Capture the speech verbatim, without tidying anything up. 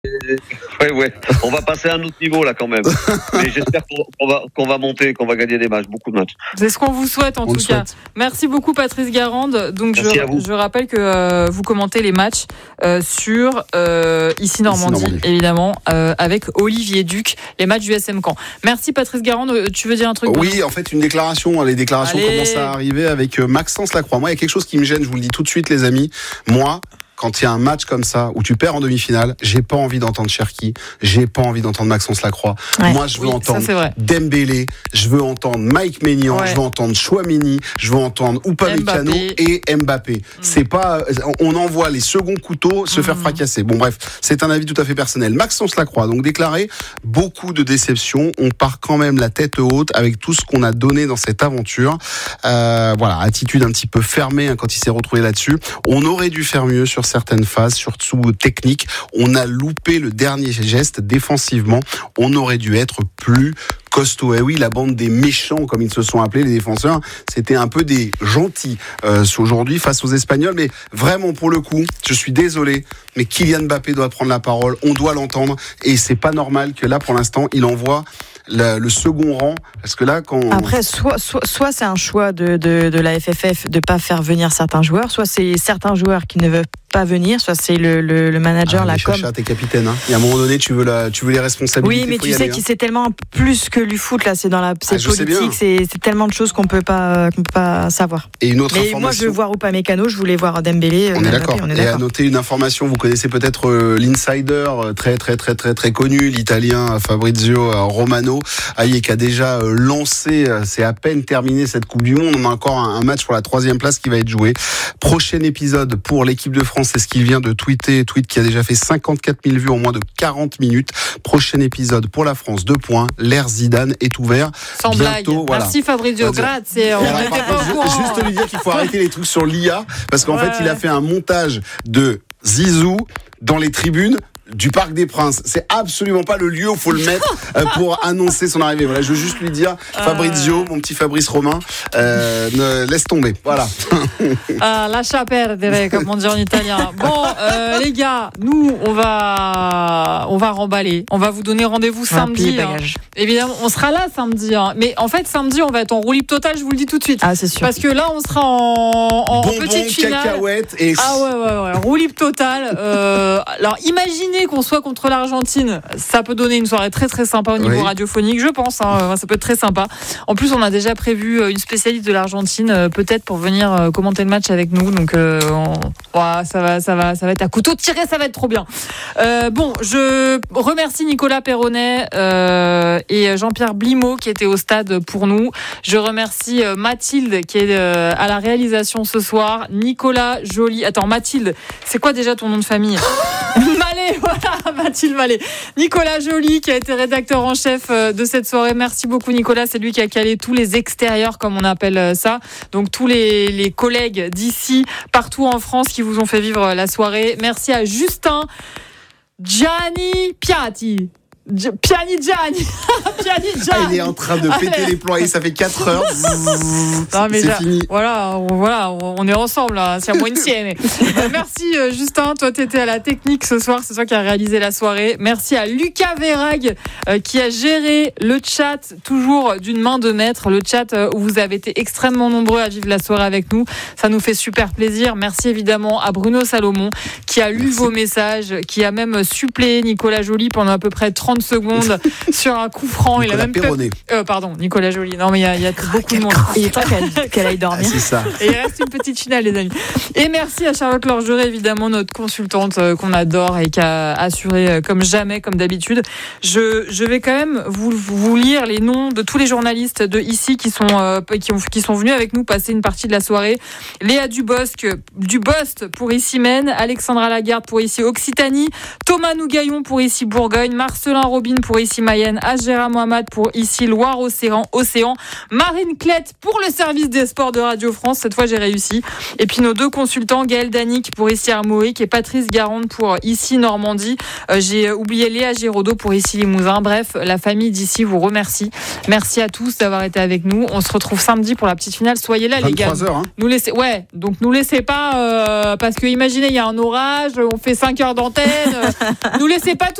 Ouais, ouais. On va passer à un autre niveau là quand même. Mais j'espère qu'on, qu'on va qu'on va monter, qu'on va gagner des matchs, beaucoup de matchs. C'est ce qu'on vous souhaite en On tout le cas. souhaite. Merci beaucoup Patrice Garande. Donc Merci je, à vous. je rappelle que euh, vous commentez les matchs euh, sur euh, ici Normandie, Normandie. évidemment, euh, avec Olivier Duc, les matchs du S M Caen. Merci Patrice Garande. Tu veux dire un truc? Oui, en fait, une déclaration. Les déclarations Allez. commencent à arriver avec euh, Maxence Lacroix. Moi, il y a quelque chose qui me gêne, je vous le dis tout de suite, les amis. Moi, quand il y a un match comme ça où tu perds en demi-finale, j'ai pas envie d'entendre Cherki, j'ai pas envie d'entendre Maxence Lacroix. Ouais. Moi, je veux Oui, entendre ça, c'est vrai. Dembélé, je veux entendre Mike Maignan, Ouais. je veux entendre Chouamini, je veux entendre Upamecano Mbappé. et Mbappé. Mm. C'est pas, on envoie les seconds couteaux se mm. faire fracasser. Bon, bref, c'est un avis tout à fait personnel. Maxence Lacroix, donc déclaré, beaucoup de déceptions. On part quand même la tête haute avec tout ce qu'on a donné dans cette aventure. Euh, voilà, attitude un petit peu fermée hein, quand il s'est retrouvé là-dessus. On aurait dû faire mieux sur certaines phases, surtout techniques. On a loupé le dernier geste défensivement. On aurait dû être plus costaud. Et oui, la bande des méchants, comme ils se sont appelés, les défenseurs, c'était un peu des gentils euh, aujourd'hui face aux Espagnols. Mais vraiment, pour le coup, je suis désolé, mais Kylian Mbappé doit prendre la parole. On doit l'entendre. Et c'est pas normal que là, pour l'instant, il envoie Le, le second rang, parce que là, quand après, soit soit soit c'est un choix de de, de la F F F de pas faire venir certains joueurs, soit c'est certains joueurs qui ne veulent pas venir, soit c'est le le, le manager, ah, la com. Chacha, t'es capitaine. Hein. Et à un moment donné, tu veux la, tu veux les responsabilités. Oui, mais faut tu y sais aller, qu'il hein. c'est tellement plus que du foot là, c'est dans la, c'est Ah, je sais bien. politique, c'est c'est tellement de choses qu'on peut pas qu'on peut pas savoir. Et une autre Mais information. moi, je veux voir Upamecano, je voulais voir Dembélé. On Mbappé, est d'accord. on est Et à d'accord. noter une information, vous connaissez peut-être euh, l'insider euh, très très très très très connu, l'italien Fabrizio euh, Romano, aïe, qui a déjà euh, lancé, euh, c'est à peine terminé cette Coupe du Monde. On a encore un, un match pour la troisième place qui va être joué. Prochain épisode pour l'équipe de France, c'est ce qu'il vient de tweeter, tweet qui a déjà fait cinquante-quatre mille vues en moins de quarante minutes. Prochain épisode pour la France, deux points. L'ère Zidane est ouvert. Sans Bientôt, blague. voilà. Merci Fabrizio, grazie. On Alors, n'était par pas contre, au courant. juste lui dire qu'il faut arrêter les trucs sur l'I A parce qu'en Ouais. fait il a fait un montage de Zizou dans les tribunes du Parc des Princes. C'est absolument pas le lieu où il faut le mettre euh, pour annoncer son arrivée. Voilà, je veux juste lui dire, Fabrizio, mon petit Fabrice Romain, euh, ne laisse tomber. Voilà. Ah, lascia perdere, comme on dit en italien. Bon, euh, les gars, nous, on va, on va remballer. On va vous donner rendez-vous On va plier samedi. Hein. bagages. Évidemment, on sera là samedi. Hein. Mais en fait, samedi, on va être en roue libre totale, je vous le dis tout de suite. Ah, c'est sûr. Parce que là, on sera en, en Bonbons, petite finale. cacahuètes et... Ah ouais, ouais, ouais. Roue libre totale. Euh, alors, imaginez qu'on soit contre l'Argentine. Ça peut donner une soirée très, très sympa au niveau Oui. radiophonique, je pense. Hein. Ça peut être très sympa. En plus, on a déjà prévu une spécialiste de l'Argentine, euh, peut-être pour venir euh, commenter le match avec nous. Donc, euh, on... ouais, ça va, ça va, ça va être à couteau tiré, ça va être trop bien. Euh, bon, je remercie Nicolas Perronnet euh, et Jean-Pierre Blimaud qui étaient au stade pour nous. Je remercie euh, Mathilde qui est euh, à la réalisation ce soir. Nicolas Joly. Attends, Mathilde, c'est quoi déjà ton nom de famille? Mallet, voilà, Mathilde Mallet. Nicolas Joly qui a été rédacteur en chef de cette soirée. Merci beaucoup Nicolas, c'est lui qui a calé tous les extérieurs comme on appelle ça. Donc tous les, les collègues d'ici, partout en France qui vous ont fait vivre la soirée. Merci à Justin Gianni Piatti. G- Piani Gianni. Piani Ah, Gianni. il est en train de péter Allez. les plombs et ça fait quatre heures. Non, mais c'est ça- fini. Voilà, on, voilà, on est ensemble là, c'est à moins une sienne. Euh, merci euh, Justin, toi tu étais à la technique ce soir, c'est toi qui as réalisé la soirée. Merci à Lucas Verrag euh, qui a géré le chat toujours d'une main de maître, le chat euh, où vous avez été extrêmement nombreux à vivre la soirée avec nous. Ça nous fait super plaisir. Merci évidemment à Bruno Salomon qui a lu Merci. vos messages, qui a même suppléé Nicolas Joly pendant à peu près trente secondes sur un coup franc. Il a Nicolas même fait- Perronnet. euh, pardon, Nicolas Joly. Non mais il y a, il y a beaucoup de monde. Il est temps qu'elle, qu'elle aille Ah, dormir. c'est ça. Et il reste une petite finale, les amis. Et merci à Charlotte Lorgeret, évidemment, notre consultante euh, qu'on adore et qui a assuré euh, comme jamais, comme d'habitude. Je, je vais quand même vous, vous lire les noms de tous les journalistes de ici qui sont, euh, qui, ont, qui sont venus avec nous passer une partie de la soirée. Léa Dubosc, Dubost pour ici Maine, Alexandra Lagarde pour ici Occitanie, Thomas Nougaillon pour ici Bourgogne, Marcelin Romain Robin pour ici Mayenne, Asgera Mohamed pour ici Loire-Océan, Océan, Marine Clette pour le service des sports de Radio France. Cette fois, j'ai réussi. Et puis nos deux consultants, Gaël Danic pour ici Armorique et Patrice Garande pour ici Normandie. Euh, j'ai oublié Léa Giraudot pour ici Limousin. Bref, la famille d'ici vous remercie. Merci à tous d'avoir été avec nous. On se retrouve samedi pour la petite finale. Soyez là, les gars. vingt-trois heures, hein. Nous laissez, ouais, donc nous laissez pas, euh, parce que imaginez, il y a un orage, on fait cinq heures d'antenne. euh, nous laissez pas tout